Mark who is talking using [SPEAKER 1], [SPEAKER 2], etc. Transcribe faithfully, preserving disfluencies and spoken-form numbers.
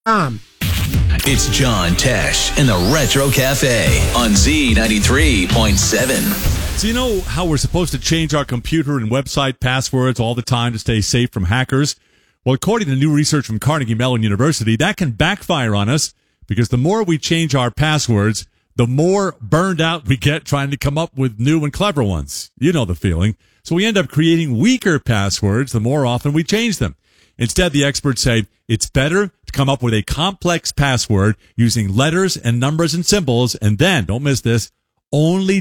[SPEAKER 1] Um.
[SPEAKER 2] It's John Tesh in the Retro Cafe on Z ninety-three point seven.
[SPEAKER 3] So you know how we're supposed to change our computer and website passwords all the time to stay safe from hackers? Well, according to new research from Carnegie Mellon University, that can backfire on us because the more we change our passwords, the more burned out we get trying to come up with new and clever ones. You know the feeling. So we end up creating weaker passwords the more often we change them. Instead, the experts say it's better to come up with a complex password using letters and numbers and symbols, and then, don't miss this, only